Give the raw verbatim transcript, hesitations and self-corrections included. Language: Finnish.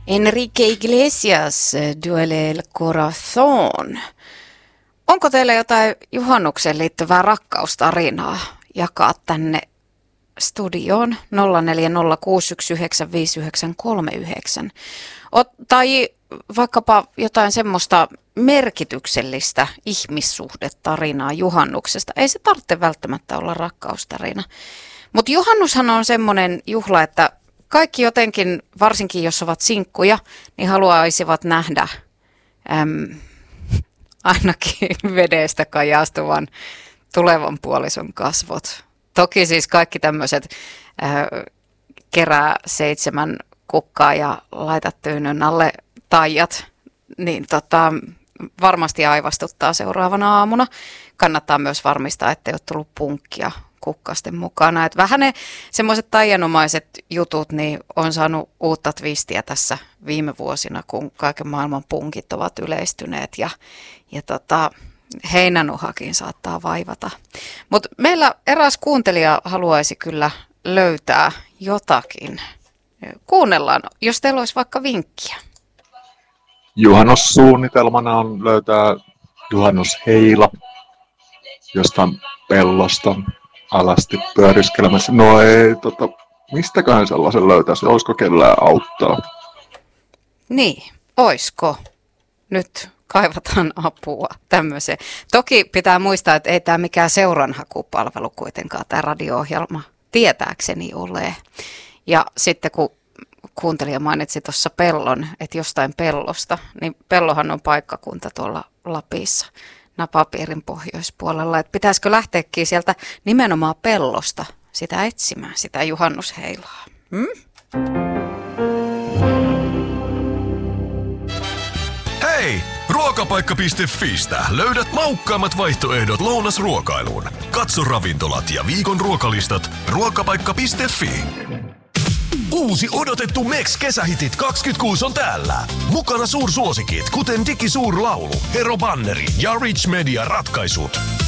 Enrique Iglesias, Duele el Corazón. Onko teillä jotain juhannukseen liittyvää rakkaustarinaa jakaa tänne studioon nolla neljä nolla kuusi yksi yhdeksän viisi yhdeksän kolme yhdeksän? O, tai vaikkapa jotain semmoista merkityksellistä ihmissuhdetarinaa juhannuksesta. Ei se tarvitse välttämättä olla rakkaustarina. Mutta juhannushan on semmoinen juhla, että kaikki jotenkin, varsinkin jos ovat sinkkuja, niin haluaisivat nähdä äm, ainakin vedestä kajastuvan tulevan puolison kasvot. Toki siis kaikki tämmöiset äh, kerää seitsemän kukkaa ja laita tyynyn alle taijat, niin tota, varmasti aivastuttaa seuraavana aamuna. Kannattaa myös varmistaa, ettei ole tullut punkkia kukkasten mukana. Et vähän ne semmoiset taianomaiset jutut niin on saanut uutta twistiä tässä viime vuosina, kun kaiken maailman punkit ovat yleistyneet ja, ja tota, heinänuhakin saattaa vaivata. Mutta meillä eräs kuuntelija haluaisi kyllä löytää jotakin. Kuunnellaan, jos teillä olisi vaikka vinkkiä. Juhannussuunnitelmana on löytää juhannusheila jostain pellosta alasti pyöriskelemässä. No ei, tota, mistäköhän sellaisen löytäisi? Olisiko kellään auttaa? Niin, oisko? Nyt kaivataan apua tämmöiseen. Toki pitää muistaa, että ei tämä mikään seuranhakupalvelu kuitenkaan tämä radio-ohjelma tietääkseni ole. Ja sitten kun kuuntelija mainitsi tuossa pellon, että jostain pellosta, niin pellohan on paikkakunta tuolla Lapissa, Napapiirin pohjoispuolella. Että pitäisikö lähteäkin sieltä nimenomaan pellosta sitä etsimään, sitä juhannusheilaa? Hmm? Hei! Ruokapaikka piste fiistä löydät maukkaammat vaihtoehdot lounasruokailuun. Katso ravintolat ja viikon ruokalistat ruokapaikka piste fi. Uusi odotettu Mex kesähitit kaksikymmentäkuusi on täällä. Mukana suursuosikit, kuten Digi Suurlaulu, Hero Banneri ja Rich Media ratkaisut.